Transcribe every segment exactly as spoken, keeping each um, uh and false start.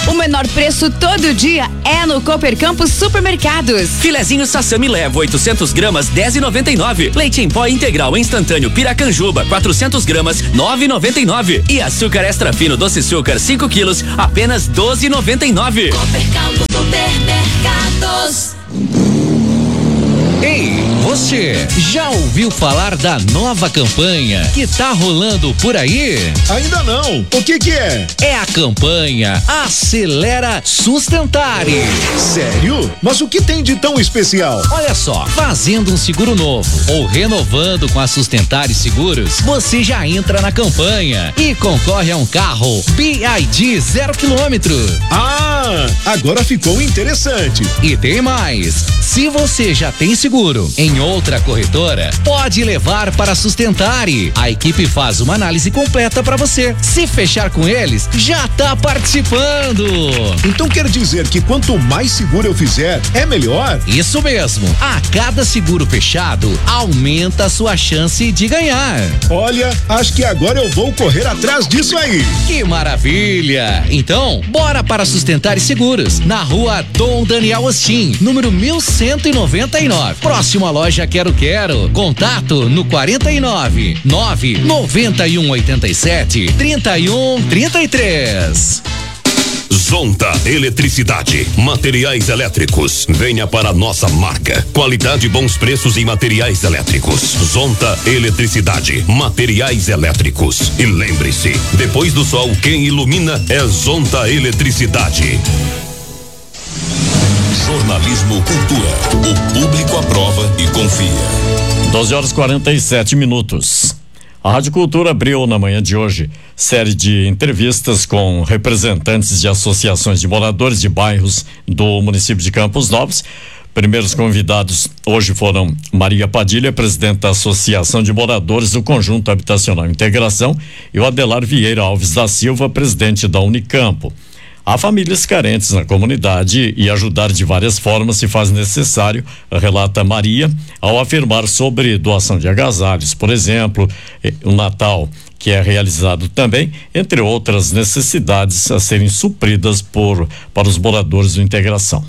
O menor preço todo dia é no Cooper Campos Supermercados. Filezinho Sassami Levo oitocentos gramas dez e noventa e nove. Leite em pó integral instantâneo Piracanjuba quatrocentos gramas nove e noventa e nove. E açúcar extra fino doce açúcar cinco quilos apenas doze e noventa e nove. Cooper Campos Supermercados. Ei, você já ouviu falar da nova campanha que tá rolando por aí? Ainda não. O que que é? É a campanha Acelera Sustentare. Sério? Mas o que tem de tão especial? Olha só, fazendo um seguro novo ou renovando com a Sustentare Seguros, você já entra na campanha e concorre a um carro B I D zero quilômetro. Ah, agora ficou interessante. E tem mais. Se você já tem seguro em outra corretora, pode levar para a Sustentare. A equipe faz uma análise completa para você. Se fechar com eles, já tá participando. Então quer dizer que quanto mais seguro eu fizer, é melhor? Isso mesmo. A cada seguro fechado, aumenta a sua chance de ganhar. Olha, acho que agora eu vou correr atrás disso aí. Que maravilha! Então, bora para Sustentare Seguros, na rua Dom Daniel Ostin, número mil cento e noventa e nove. Próximo à loja Quero Quero. Contato no quarenta e nove, nove, noventa e um, oitenta e sete, trinta e um, trinta e três. Zonta Eletricidade, materiais elétricos. Venha para a nossa marca. Qualidade e bons preços em materiais elétricos. Zonta Eletricidade, materiais elétricos. E lembre-se, depois do sol, quem ilumina é Zonta Eletricidade. Jornalismo Cultura. O público aprova e confia. doze horas e quarenta e sete minutos. A Rádio Cultura abriu na manhã de hoje série de entrevistas com representantes de associações de moradores de bairros do município de Campos Novos. Primeiros convidados hoje foram Maria Padilha, presidente da Associação de Moradores do Conjunto Habitacional Integração, e o Adelar Vieira Alves da Silva, presidente da Unicampo. Há famílias carentes na comunidade e ajudar de várias formas se faz necessário, relata Maria, ao afirmar sobre doação de agasalhos, por exemplo, o Natal, que é realizado também, entre outras necessidades a serem supridas por para os moradores do Integração.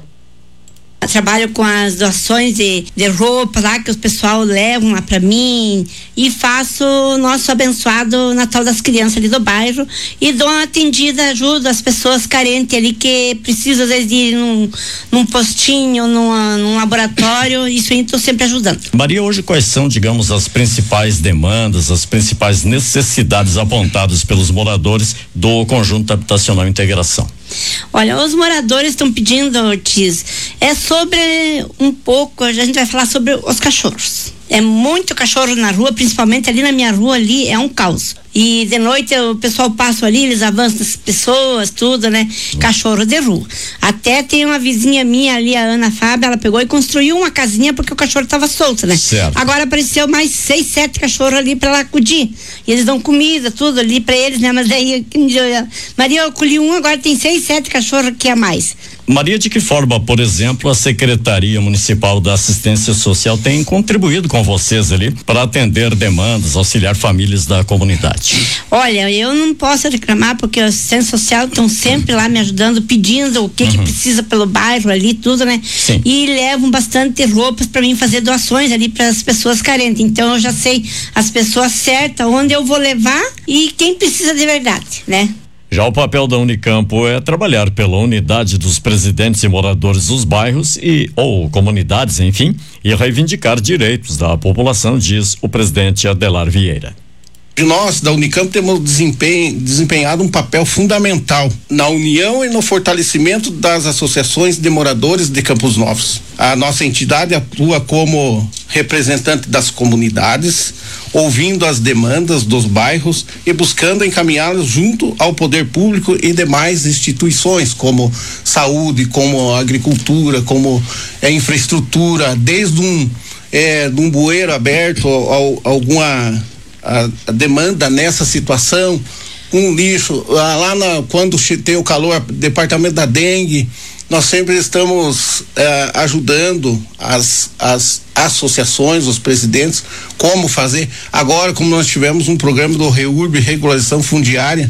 Eu trabalho com as doações de, de roupa lá que o pessoal levam lá pra mim e faço o nosso abençoado Natal das Crianças ali do bairro e dou uma atendida, ajudo as pessoas carentes ali que precisam às vezes de ir num, num postinho, numa, num laboratório, isso aí estou sempre ajudando. Maria, hoje quais são, digamos, as principais demandas, as principais necessidades apontadas pelos moradores do Conjunto Habitacional Integração? Olha, os moradores estão pedindo, Ortiz, é sobre um pouco, a gente vai falar sobre os cachorros. É muito cachorro na rua, principalmente ali na minha rua ali, é um caos. E de noite o pessoal passa ali, eles avançam as pessoas, tudo, né? Cachorro de rua. Até tem uma vizinha minha ali, a Ana Fábio, ela pegou e construiu uma casinha porque o cachorro tava solto, né? Certo. Agora apareceu mais seis, sete cachorros ali pra ela acudir. E eles dão comida, tudo ali pra eles, né? Mas daí, Maria, eu colhi um, agora tem seis, sete cachorros aqui a mais. Maria, de que forma, por exemplo, a Secretaria Municipal da Assistência Social tem contribuído com vocês ali para atender demandas, auxiliar famílias da comunidade? Olha, eu não posso reclamar porque a Assistência Social estão sempre lá me ajudando, pedindo o que, uhum. que precisa pelo bairro ali, tudo, né? Sim. E levam bastante roupas para mim fazer doações ali para as pessoas carentes. Então eu já sei as pessoas certas, onde eu vou levar e quem precisa de verdade, né? Já o papel da Unicampo é trabalhar pela unidade dos presidentes e moradores dos bairros e ou comunidades, enfim, e reivindicar direitos da população, diz o presidente Adelar Vieira. Nós, da Unicamp, temos desempenho, desempenhado um papel fundamental na união e no fortalecimento das associações de moradores de Campos Novos. A nossa entidade atua como representante das comunidades, ouvindo as demandas dos bairros e buscando encaminhá-las junto ao poder público e demais instituições, como saúde, como agricultura, como é, infraestrutura, desde um, é, de um bueiro aberto, ao, alguma A, a demanda nessa situação, um lixo, lá na, quando tem o calor, departamento da dengue, nós sempre estamos eh, ajudando as, as associações, os presidentes, como fazer. Agora, como nós tivemos um programa do REURB, regularização fundiária,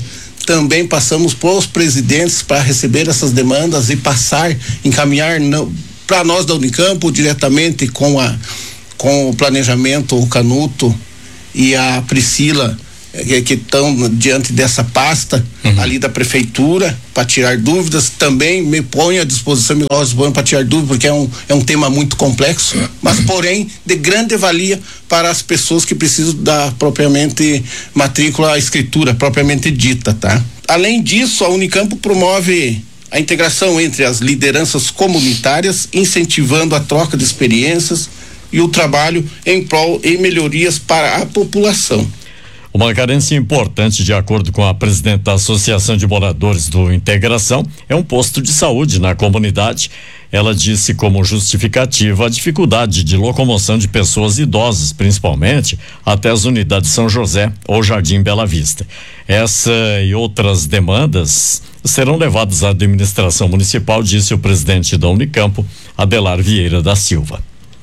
também passamos para os presidentes para receber essas demandas e passar, encaminhar para nós da Unicamp diretamente com a com o planejamento, o Canuto e a Priscila, que estão diante dessa pasta uhum. ali da prefeitura para tirar dúvidas. Também me ponho à disposição, me coloco para tirar dúvidas, porque é um, é um tema muito complexo, mas porém de grande valia para as pessoas que precisam da propriamente matrícula, a escritura propriamente dita, tá? Além disso, a Unicamp promove a integração entre as lideranças comunitárias, incentivando a troca de experiências e o trabalho em prol e melhorias para a população. Uma carência importante, de acordo com a presidente da Associação de Moradores do Integração, é um posto de saúde na comunidade. Ela disse como justificativa a dificuldade de locomoção de pessoas idosas, principalmente até as unidades São José ou Jardim Bela Vista. Essa e outras demandas serão levadas à administração municipal, disse o presidente da Unicamp, Adelar Vieira da Silva.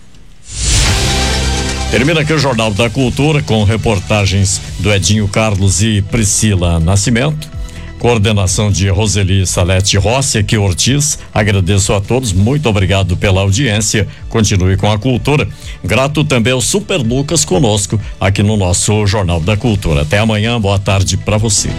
Termina aqui o Jornal da Cultura com reportagens do Edinho Carlos e Priscila Nascimento. Coordenação de Roseli Salete Rossi, aqui Ortiz. Agradeço a todos, muito obrigado pela audiência. Continue com a cultura. Grato também ao Super Lucas conosco aqui no nosso Jornal da Cultura. Até amanhã, boa tarde para você.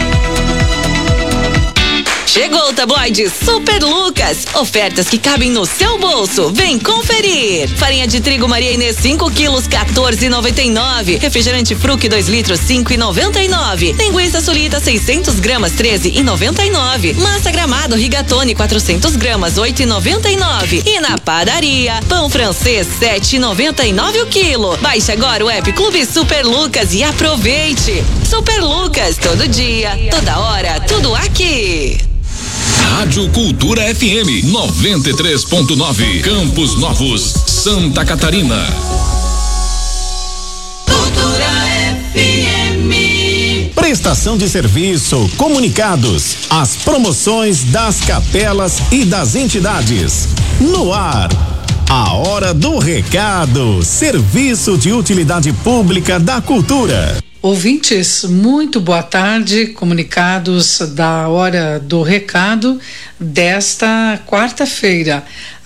Chegou o tabloide Super Lucas. Ofertas que cabem no seu bolso. Vem conferir. Farinha de trigo Maria Inês cinco quilos, quatorze e noventa e nove. Refrigerante Fruc dois litros, cinco e noventa e nove. Linguiça Sulita seiscentos gramas, treze e noventa e nove. Massa Gramado Rigatoni quatrocentos gramas, oito e noventa e nove. E na padaria, pão francês sete e noventa e nove o quilo. Baixe agora o app Clube Super Lucas e aproveite. Super Lucas, todo dia, toda hora, tudo aqui. Rádio Cultura F M noventa e três ponto nove, Campos Novos, Santa Catarina. Cultura F M. Prestação de serviço, comunicados, as promoções das capelas e das entidades. No ar, a hora do recado, serviço de utilidade pública da cultura. Ouvintes, muito boa tarde, comunicados da hora do recado desta quarta-feira.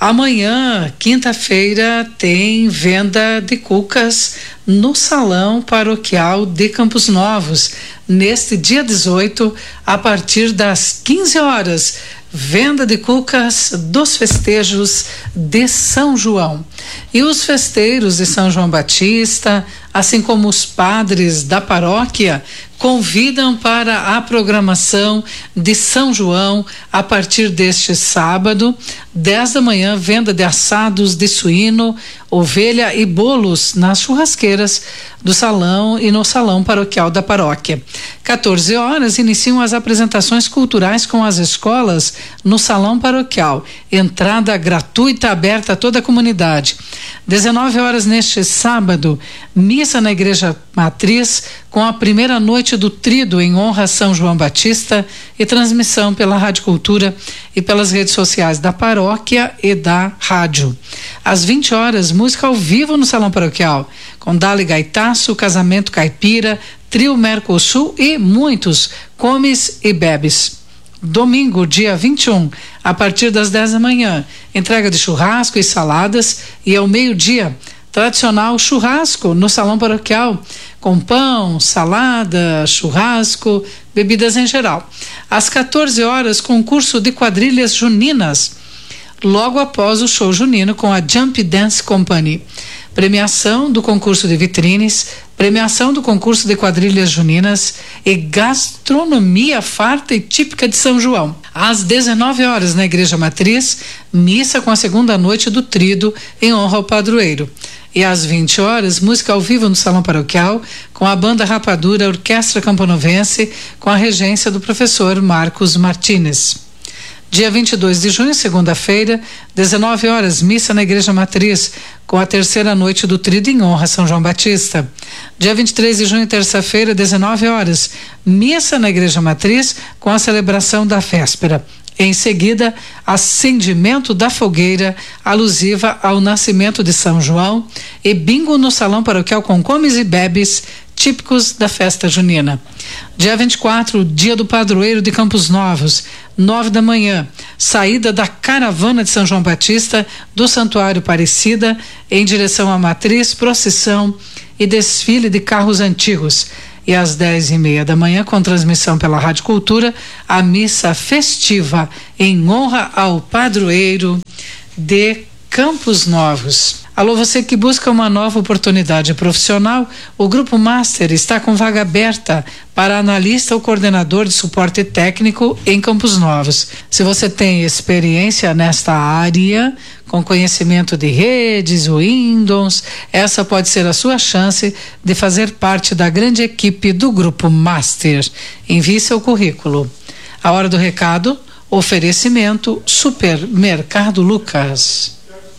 Amanhã, quinta-feira, tem venda de cucas no Salão Paroquial de Campos Novos, neste dia dezoito, a partir das quinze horas. Venda de cucas dos festejos de São João. E os festeiros de São João Batista, assim como os padres da paróquia, convidam para a programação de São João a partir deste sábado, dez da manhã, venda de assados de suíno, ovelha e bolos nas churrasqueiras do salão e no salão paroquial da paróquia. quatorze horas iniciam as apresentações culturais com as escolas no salão paroquial. Entrada gratuita aberta a toda a comunidade. dezenove horas neste sábado, missa na Igreja Matriz com a primeira noite do Tríduo em honra a São João Batista e transmissão pela Rádio Cultura e pelas redes sociais da paróquia e da rádio. Às vinte horas, música ao vivo no salão paroquial, com Dali Gaitaço, Casamento Caipira, Trio Mercosul e muitos comes e bebes. Domingo, dia vinte e um, a partir das dez da manhã, entrega de churrasco e saladas, e ao meio-dia, tradicional churrasco no salão paroquial, com pão, salada, churrasco, bebidas em geral. Às quatorze horas, concurso de quadrilhas juninas, logo após o show junino com a Jump Dance Company. Premiação do concurso de vitrines, premiação do concurso de quadrilhas juninas e gastronomia farta e típica de São João. Às dezenove horas, na Igreja Matriz, missa com a segunda noite do Tríduo em honra ao padroeiro. E às vinte horas, música ao vivo no Salão Paroquial com a banda Rapadura Orquestra Camponovense, com a regência do professor Marcos Martínez. Dia vinte e dois de junho, segunda-feira, dezenove horas, missa na Igreja Matriz, com a terceira noite do Tríduo em honra a São João Batista. Dia vinte e três de junho, terça-feira, dezenove horas, missa na Igreja Matriz, com a celebração da véspera. Em seguida, acendimento da fogueira alusiva ao nascimento de São João e bingo no Salão Paroquial com comes e bebes, típicos da festa junina. Dia vinte e quatro, dia do padroeiro de Campos Novos, nove da manhã, saída da caravana de São João Batista do Santuário Aparecida em direção à matriz, procissão e desfile de carros antigos. E às dez e meia da manhã, com transmissão pela Rádio Cultura, a missa festiva em honra ao padroeiro de Campos Novos. Alô, você que busca uma nova oportunidade profissional, o Grupo Master está com vaga aberta para analista ou coordenador de suporte técnico em Campos Novos. Se você tem experiência nesta área, com conhecimento de redes, Windows, essa pode ser a sua chance de fazer parte da grande equipe do Grupo Master. Envie seu currículo. A hora do recado, oferecimento Supermercado Lucas.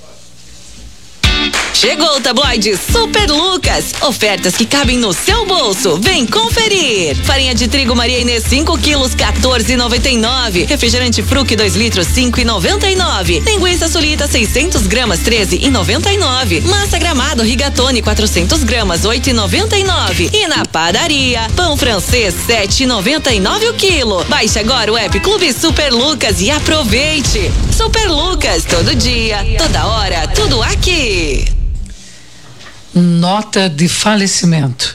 Chegou o tabloide Super Lucas. Ofertas que cabem no seu bolso. Vem conferir. Farinha de trigo Maria Inês cinco quilos, quatorze e noventa e nove. Refrigerante Fruc dois litros, cinco e noventa e nove. Linguiça Sulita seiscentos gramas, treze e noventa e nove. Massa Gramado Rigatoni quatrocentos gramas, oito e noventa e nove. E na padaria, pão francês sete e noventa e nove o quilo. Baixe agora o app Clube Super Lucas e aproveite. Super Lucas, todo dia, toda hora, tudo aqui. Nota de falecimento.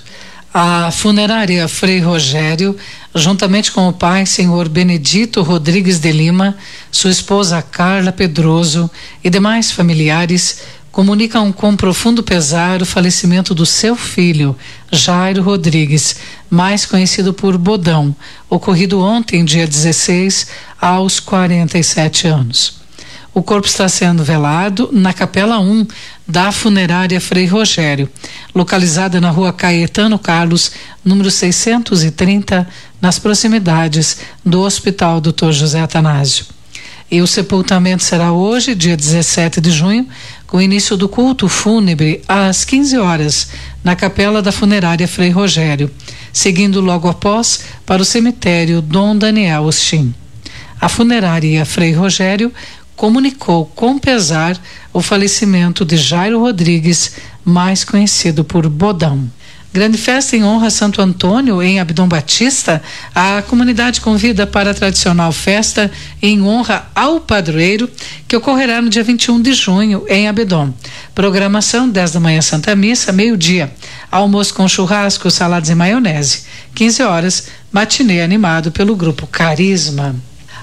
A funerária Frei Rogério, juntamente com o pai, senhor Benedito Rodrigues de Lima, sua esposa Carla Pedroso e demais familiares, comunicam com profundo pesar o falecimento do seu filho, Jairo Rodrigues, mais conhecido por Bodão, ocorrido ontem, dia dezesseis, aos quarenta e sete anos. O corpo está sendo velado na Capela um da funerária Frei Rogério, localizada na rua Caetano Carlos, número seiscentos e trinta, nas proximidades do Hospital doutor José Atanásio. E o sepultamento será hoje, dia dezessete de junho, com o início do culto fúnebre às quinze horas, na Capela da funerária Frei Rogério, seguindo logo após para o cemitério Dom Daniel Ostin. A funerária Frei Rogério comunicou com pesar o falecimento de Jairo Rodrigues, mais conhecido por Bodão. Grande festa em honra a Santo Antônio em Abdom Batista. A comunidade convida para a tradicional festa em honra ao padroeiro, que ocorrerá no dia vinte e um de junho em Abdom. Programação: dez da manhã Santa Missa, meio-dia, almoço com churrasco, saladas e maionese. quinze horas, matinê animado pelo grupo Carisma.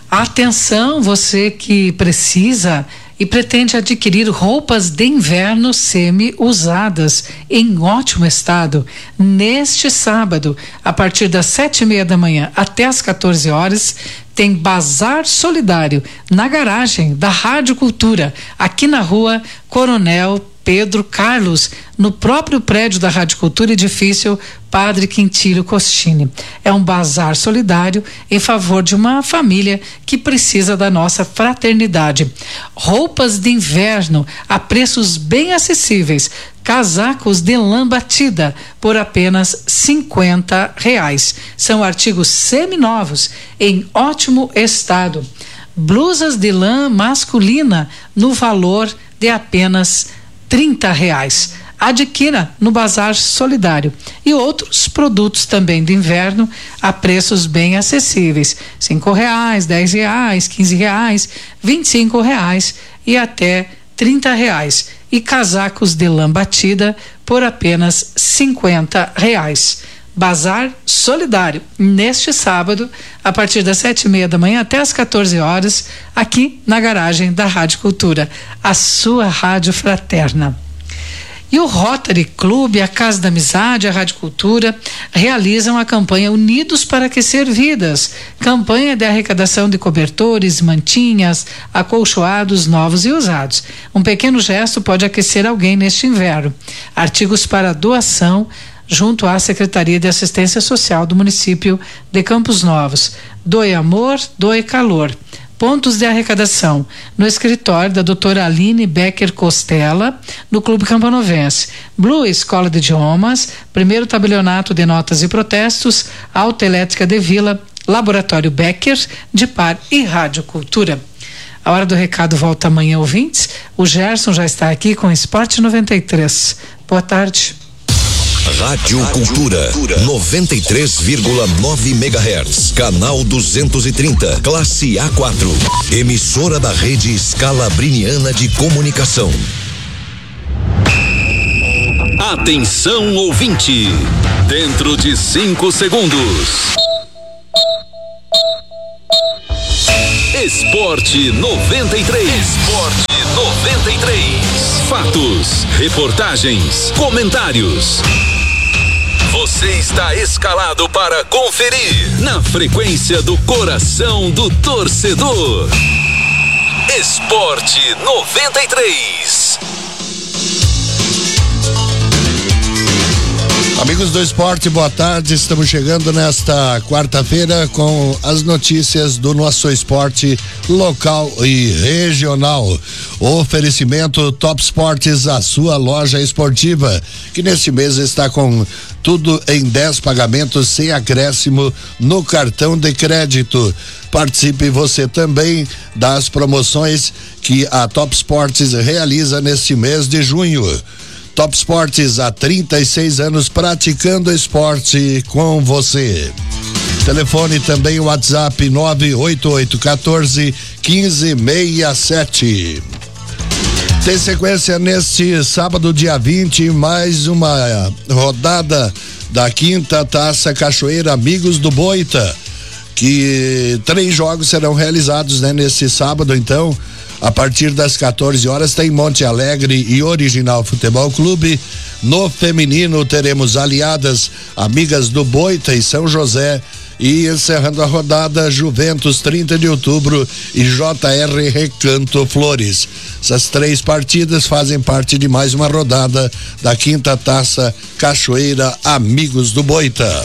Atenção, você que precisa e pretende adquirir roupas de inverno semi-usadas em ótimo estado. Neste sábado, a partir das sete e meia da manhã até as quatorze horas, tem Bazar Solidário na garagem da Rádio Cultura, aqui na rua Coronel Pedro Carlos, no próprio prédio da Rádio Cultura, edifício Padre Quintino Costini. É um bazar solidário em favor de uma família que precisa da nossa fraternidade. Roupas de inverno a preços bem acessíveis, casacos de lã batida por apenas cinquenta reais. São artigos seminovos em ótimo estado. Blusas de lã masculina no valor de apenas trinta reais. Adquira no Bazar Solidário. E outros produtos também de inverno a preços bem acessíveis: cinco reais, dez reais, quinze reais, vinte e cinco reais e até trinta reais. E casacos de lã batida por apenas cinquenta reais. Bazar Solidário, neste sábado, a partir das sete e meia da manhã até as quatorze horas, aqui na garagem da Rádio Cultura, a sua rádio fraterna. E o Rotary Clube, a Casa da Amizade, a Rádio Cultura realizam a campanha Unidos para Aquecer Vidas, campanha de arrecadação de cobertores, mantinhas, acolchoados novos e usados. Um pequeno gesto pode aquecer alguém neste inverno. Artigos para doação junto à Secretaria de Assistência Social do município de Campos Novos. Doe amor, doe calor. Pontos de arrecadação: no escritório da doutora Aline Becker Costela, no Clube Campanovense. Blue Escola de Idiomas, primeiro tabelionato de notas e protestos, Autoelétrica de Vila, Laboratório Becker, de Par e Rádio Cultura. A hora do recado volta amanhã, ouvintes. O Gerson já está aqui com Esporte noventa e três. Boa tarde. Rádio Cultura, noventa e três vírgula nove megahertz, canal duzentos e trinta, classe A quatro. Emissora da rede Scalabriniana de Comunicação. Atenção, ouvinte. Dentro de cinco segundos. Esporte noventa e três. Esporte noventa e três. Fatos, reportagens, comentários. Você está escalado para conferir na frequência do coração do torcedor. Esporte noventa e três. Amigos do esporte, boa tarde. Estamos chegando nesta quarta-feira com as notícias do nosso esporte local e regional. O oferecimento Top Esportes, a sua loja esportiva, que neste mês está com tudo em dez pagamentos sem acréscimo no cartão de crédito. Participe você também das promoções que a Top Esportes realiza neste mês de junho. Top Esportes, há trinta e seis anos praticando esporte com você. Telefone também o WhatsApp nove oito oito um quatro um cinco seis sete. Tem sequência neste sábado, dia vinte, mais uma rodada da quinta Taça Cachoeira Amigos do Boita, que três jogos serão realizados, né, nesse sábado. Então, a partir das quatorze horas tem Monte Alegre e Original Futebol Clube. No feminino teremos Aliadas, Amigas do Boita e São José. E encerrando a rodada, Juventus trinta de outubro e J R Recanto Flores. Essas três partidas fazem parte de mais uma rodada da quinta Taça Cachoeira Amigos do Boita.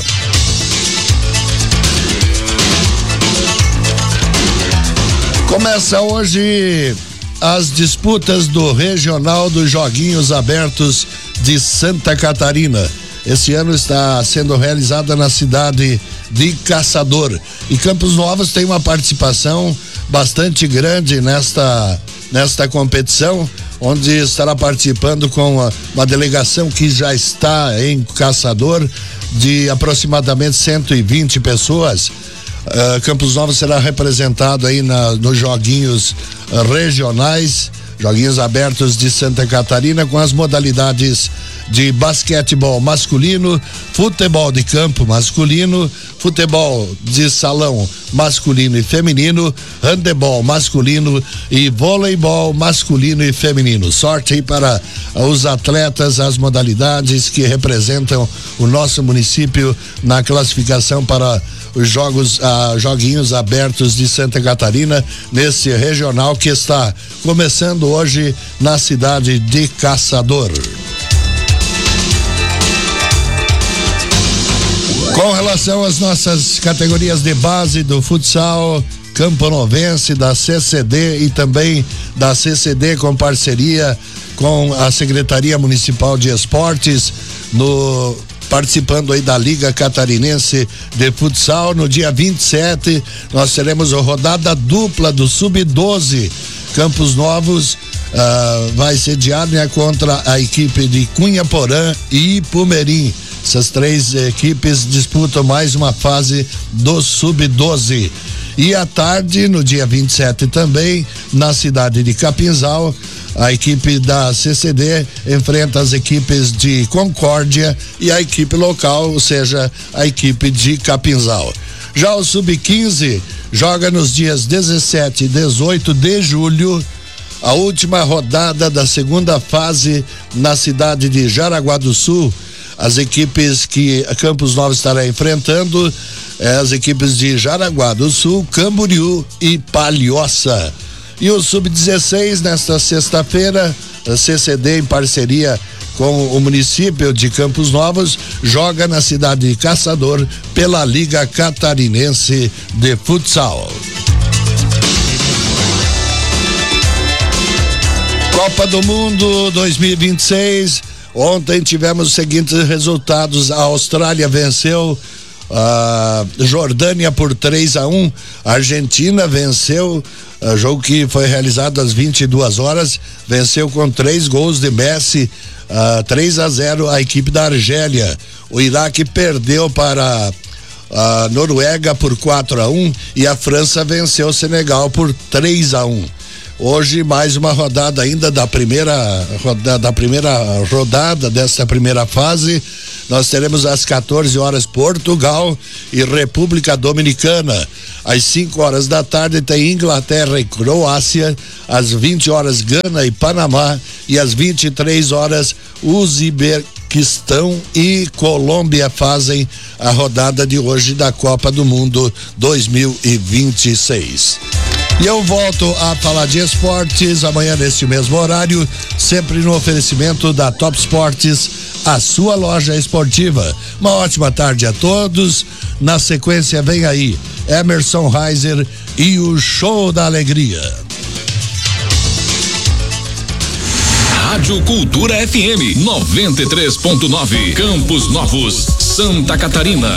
Começa hoje as disputas do Regional dos Joguinhos Abertos de Santa Catarina. Esse ano está sendo realizada na cidade de Caçador. E Campos Novos tem uma participação bastante grande nesta, nesta competição, onde estará participando com uma, uma delegação que já está em Caçador, de aproximadamente cento e vinte pessoas. Uh, Campos Novos será representado aí na, nos joguinhos uh, regionais, joguinhos abertos de Santa Catarina, com as modalidades de basquetebol masculino, futebol de campo masculino, futebol de salão masculino e feminino, handebol masculino e voleibol masculino e feminino. Sorte aí para os atletas, as modalidades que representam o nosso município na classificação para os jogos, ah, joguinhos abertos de Santa Catarina, nesse regional que está começando hoje na cidade de Caçador. Com relação às nossas categorias de base do futsal camponovense, da C C D e também da C C D com parceria com a Secretaria Municipal de Esportes, no participando aí da Liga Catarinense de Futsal, no dia vinte e sete nós teremos a rodada dupla do sub doze. Campos Novos uh, vai sediar, né, contra a equipe de Cunha Porã e Pumerim. Essas três equipes disputam mais uma fase do sub doze. E à tarde, no dia vinte e sete também, na cidade de Capinzal, a equipe da C C D enfrenta as equipes de Concórdia e a equipe local, ou seja, a equipe de Capinzal. Já o sub quinze joga nos dias dezessete e dezoito de julho, a última rodada da segunda fase na cidade de Jaraguá do Sul. As equipes que a Campos Novos estará enfrentando, é as equipes de Jaraguá do Sul, Camboriú e Palhoça. E o sub dezesseis, nesta sexta-feira, a C C D, em parceria com o município de Campos Novos, joga na cidade de Caçador pela Liga Catarinense de Futsal. Copa do Mundo dois mil e vinte e seis. Ontem tivemos os seguintes resultados: a Austrália venceu Uh, Jordânia por três a um. Argentina venceu, uh, jogo que foi realizado às vinte e duas horas, venceu com três gols de Messi, uh, três a zero a equipe da Argélia. O Iraque perdeu para a Noruega por quatro a um e a França venceu o Senegal por três a um. Hoje mais uma rodada ainda da primeira rodada, da primeira rodada desta primeira fase. Nós teremos às quatorze horas Portugal e República Dominicana. Às cinco horas da tarde tem Inglaterra e Croácia. Às vinte horas Gana e Panamá. E às vinte e três horas Uzbequistão e Colômbia fazem a rodada de hoje da Copa do Mundo dois mil e vinte e seis. E eu volto a falar de esportes amanhã neste mesmo horário, sempre no oferecimento da Top Esportes, a sua loja esportiva. Uma ótima tarde a todos. Na sequência vem aí Emerson Reiser e o Show da Alegria. Rádio Cultura F M noventa e três ponto nove, Campos Novos, Santa Catarina.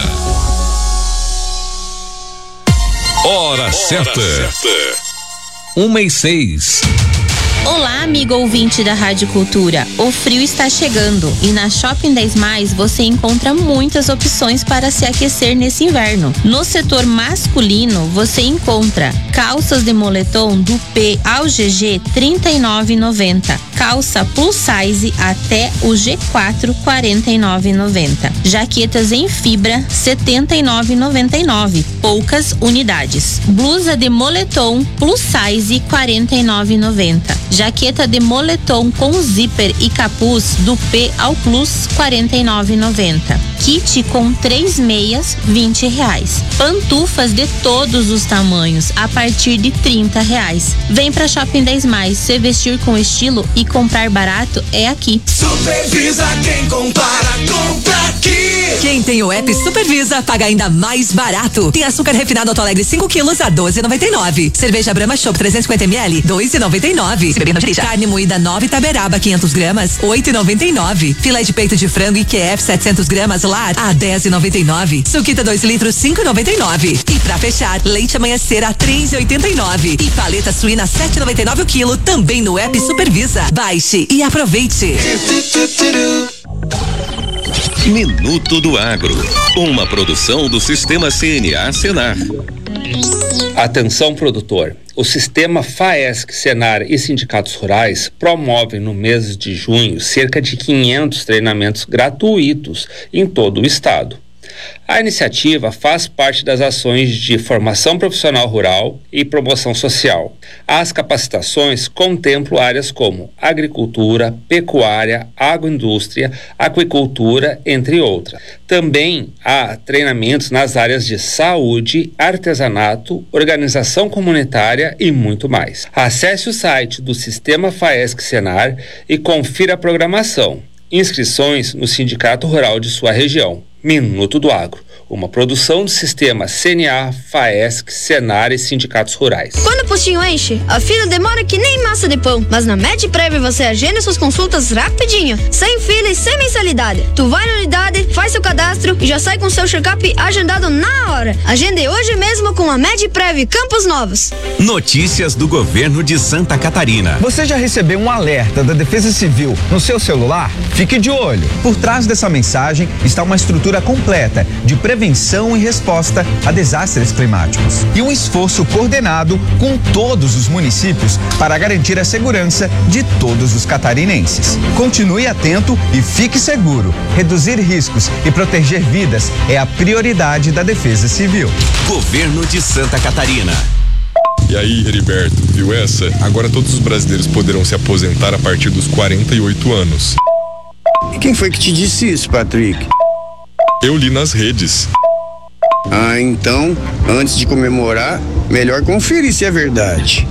Hora certa. Uma e seis. Olá, amigo ouvinte da Rádio Cultura. O frio está chegando e na Shopping dez Mais você encontra muitas opções para se aquecer nesse inverno. No setor masculino você encontra calças de moletom do P ao G G trinta e nove reais e noventa centavos, calça plus size até o G quatro quarenta e nove reais e noventa centavos, jaquetas em fibra setenta e nove reais e noventa e nove centavos, poucas unidades. Blusa de moletom plus size quarenta e nove reais e noventa centavos. Jaqueta de moletom com zíper e capuz do P ao Plus quarenta e nove reais e noventa centavos. Kit com três meias vinte reais. Pantufas de todos os tamanhos a partir de trinta reais. Vem pra Shopping dez Mais, se vestir com estilo e comprar barato é aqui. Supervisa quem compara, compra aqui. Quem tem o app Supervisa paga ainda mais barato. Tem açúcar refinado Alto Alegre cinco quilos a doze reais e noventa e nove centavos. Cerveja Brahma Chopp trezentos e cinquenta mililitros dois reais e noventa e nove centavos. Se beber não dirija. Carne moída nove Taberaba quinhentas gramas oito reais e noventa e nove centavos. Filé de peito de frango I Q F setecentas gramas Lar a dez reais e noventa e nove centavos. Suquita dois litros cinco reais e noventa e nove centavos. E pra fechar, leite amanhecer a três reais e oitenta e nove centavos. E paleta suína sete reais e noventa e nove centavos o quilo também no app Supervisa. Baixe e aproveite. Minuto do Agro, uma produção do Sistema C N A Senar. Atenção, produtor. O Sistema FAESC, Senar e Sindicatos Rurais promovem no mês de junho cerca de quinhentos treinamentos gratuitos em todo o estado. A iniciativa faz parte das ações de formação profissional rural e promoção social. As capacitações contemplam áreas como agricultura, pecuária, agroindústria, aquicultura, entre outras. Também há treinamentos nas áreas de saúde, artesanato, organização comunitária e muito mais. Acesse o site do Sistema FAESC Senar e confira a programação. Inscrições no Sindicato Rural de sua região. Minuto do Agro, uma produção do Sistema C N A, FAESC, Senar e Sindicatos Rurais. Quando o postinho enche, a fila demora que nem massa de pão. Mas na MedPrev você agenda suas consultas rapidinho, sem fila e sem mensalidade. Tu vai na unidade, faz seu cadastro e já sai com seu check-up agendado na hora. Agende hoje mesmo com a MedPrev Campos Novos. Notícias do governo de Santa Catarina. Você já recebeu um alerta da Defesa Civil no seu celular? Fique de olho. Por trás dessa mensagem está uma estrutura completa de prevenção e resposta a desastres climáticos e um esforço coordenado com todos os municípios para garantir a segurança de todos os catarinenses. Continue atento e fique seguro. Reduzir riscos e proteger vidas é a prioridade da Defesa Civil. Governo de Santa Catarina. E aí, Heriberto, viu essa? Agora todos os brasileiros poderão se aposentar a partir dos quarenta e oito anos. E quem foi que te disse isso, Patrick? Eu li nas redes. Ah, então, antes de comemorar, melhor conferir se é verdade.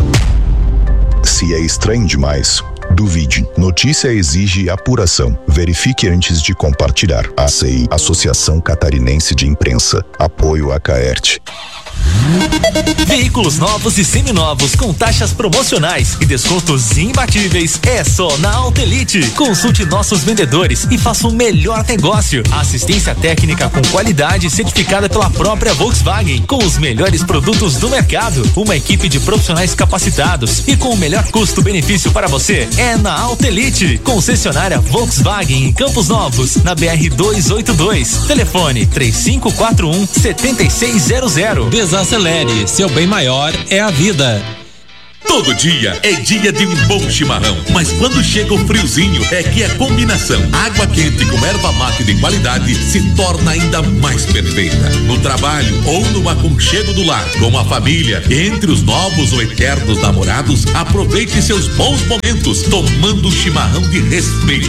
Se é estranho demais, duvide. Notícia exige apuração. Verifique antes de compartilhar. A C I, Associação Catarinense de Imprensa. Apoio a Caerte. Veículos novos e seminovos com taxas promocionais e descontos imbatíveis é só na Autelite. Consulte nossos vendedores e faça o melhor negócio. Assistência técnica com qualidade certificada pela própria Volkswagen, com os melhores produtos do mercado, uma equipe de profissionais capacitados e com o melhor custo-benefício para você é na Autelite. Concessionária Volkswagen em Campos Novos, na B R duzentos e oitenta e dois. Telefone três cinco quatro um, sete seis zero zero. Desacelere, seu bem maior é a vida. Todo dia é dia de um bom chimarrão, mas quando chega o friozinho é que a combinação água quente com erva mate de qualidade se torna ainda mais perfeita. No trabalho ou no aconchego do lar, com a família, entre os novos ou eternos namorados, aproveite seus bons momentos tomando um chimarrão de respeito.